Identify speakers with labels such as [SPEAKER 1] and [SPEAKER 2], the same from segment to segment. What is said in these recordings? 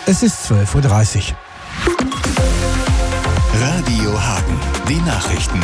[SPEAKER 1] Es ist 12:30 Uhr.
[SPEAKER 2] Radio Hagen, die Nachrichten.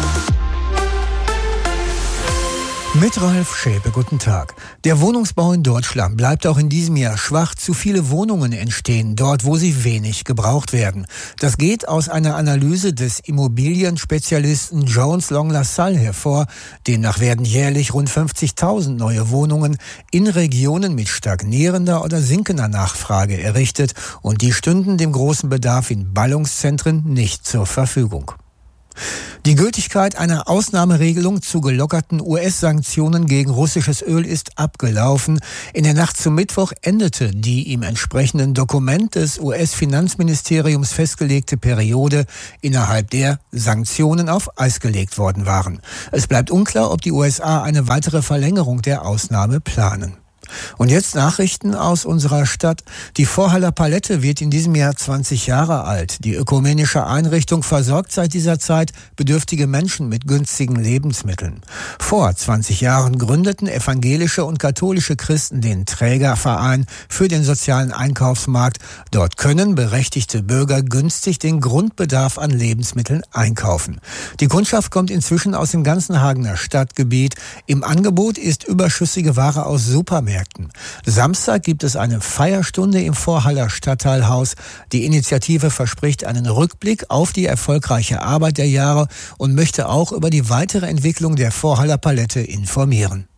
[SPEAKER 1] Mit Ralf Schäpe, guten Tag. Der Wohnungsbau in Deutschland bleibt auch in diesem Jahr schwach. Zu viele Wohnungen entstehen dort, wo sie wenig gebraucht werden. Das geht aus einer Analyse des Immobilienspezialisten Jones Long LaSalle hervor. Demnach werden jährlich rund 50.000 neue Wohnungen in Regionen mit stagnierender oder sinkender Nachfrage errichtet. Und die stünden dem großen Bedarf in Ballungszentren nicht zur Verfügung. Die Gültigkeit einer Ausnahmeregelung zu gelockerten US-Sanktionen gegen russisches Öl ist abgelaufen. In der Nacht zum Mittwoch endete die im entsprechenden Dokument des US-Finanzministeriums festgelegte Periode, innerhalb der Sanktionen auf Eis gelegt worden waren. Es bleibt unklar, ob die USA eine weitere Verlängerung der Ausnahme planen. Und jetzt Nachrichten aus unserer Stadt. Die Vorhaller Palette wird in diesem Jahr 20 Jahre alt. Die ökumenische Einrichtung versorgt seit dieser Zeit bedürftige Menschen mit günstigen Lebensmitteln. Vor 20 Jahren gründeten evangelische und katholische Christen den Trägerverein für den sozialen Einkaufsmarkt. Dort können berechtigte Bürger günstig den Grundbedarf an Lebensmitteln einkaufen. Die Kundschaft kommt inzwischen aus dem ganzen Hagener Stadtgebiet. Im Angebot ist überschüssige Ware aus Supermärkten. Samstag gibt es eine Feierstunde im Vorhaller Stadtteilhaus. Die Initiative verspricht einen Rückblick auf die erfolgreiche Arbeit der Jahre und möchte auch über die weitere Entwicklung der Vorhaller Palette informieren.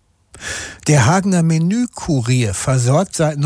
[SPEAKER 1] Der Hagener Menü-Kurier versorgt seit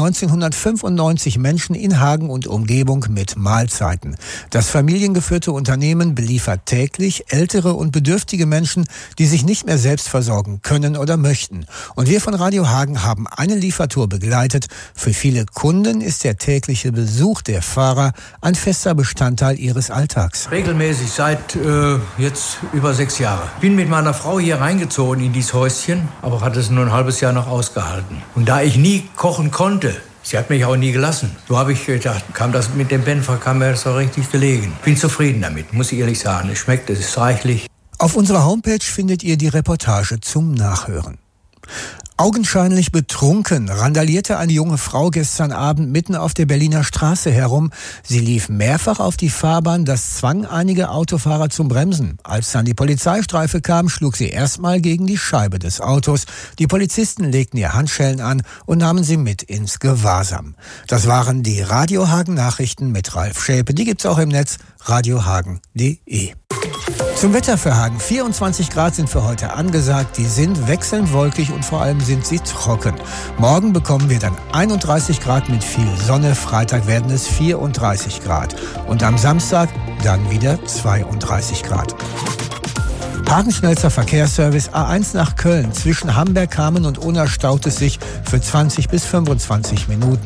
[SPEAKER 1] 1995 Menschen in Hagen und Umgebung mit Mahlzeiten. Das familiengeführte Unternehmen beliefert täglich ältere und bedürftige Menschen, die sich nicht mehr selbst versorgen können oder möchten. Und wir von Radio Hagen haben eine Liefertour begleitet. Für viele Kunden ist der tägliche Besuch der Fahrer ein fester Bestandteil ihres Alltags.
[SPEAKER 3] Regelmäßig seit jetzt über 6 Jahre. Bin mit meiner Frau hier reingezogen in dieses Häuschen, aber hatte es nur ein halbes Jahr noch ausgehalten. Und da ich nie kochen konnte, sie hat mich auch nie gelassen. So habe ich gedacht, kam das mit dem Benfer, kam mir das so richtig gelegen. Bin zufrieden damit, muss ich ehrlich sagen. Es schmeckt, es ist reichlich.
[SPEAKER 1] Auf unserer Homepage findet ihr die Reportage zum Nachhören. Augenscheinlich betrunken randalierte eine junge Frau gestern Abend mitten auf der Berliner Straße herum. Sie lief mehrfach auf die Fahrbahn, das zwang einige Autofahrer zum Bremsen. Als dann die Polizeistreife kam, schlug sie erstmal gegen die Scheibe des Autos. Die Polizisten legten ihr Handschellen an und nahmen sie mit ins Gewahrsam. Das waren die Radio Hagen Nachrichten mit Ralf Schäpe. Die gibt's auch im Netz radiohagen.de. Zum Wetter für Hagen. 24 Grad sind für heute angesagt. Die sind wechselnd wolkig und vor allem sind sie trocken. Morgen bekommen wir dann 31 Grad mit viel Sonne. Freitag werden es 34 Grad. Und am Samstag dann wieder 32 Grad. Hagen-schnellster Verkehrsservice A1 nach Köln. Zwischen Hamberg-Kamen und Unna staut es sich für 20 bis 25 Minuten.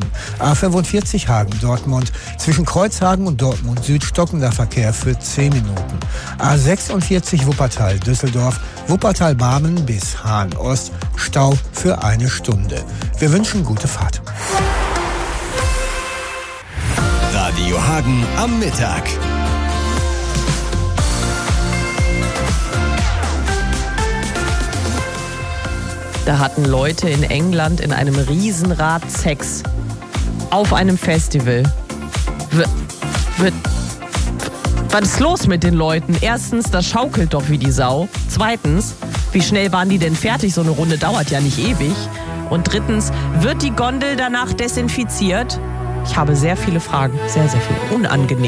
[SPEAKER 1] A45 Hagen-Dortmund. Zwischen Kreuzhagen und Dortmund Süd stockender Verkehr für 10 Minuten. A46 Wuppertal-Düsseldorf. Wuppertal-Barmen bis Hahn-Ost. Stau für 1 Stunde. Wir wünschen gute Fahrt.
[SPEAKER 2] Radio Hagen am Mittag.
[SPEAKER 4] Da hatten Leute in England in einem Riesenrad Sex. Auf einem Festival. Was ist los mit den Leuten? Erstens, das schaukelt doch wie die Sau. Zweitens, wie schnell waren die denn fertig? So eine Runde dauert ja nicht ewig. Und drittens, wird die Gondel danach desinfiziert? Ich habe sehr viele Fragen. Sehr, sehr viele. Unangenehm.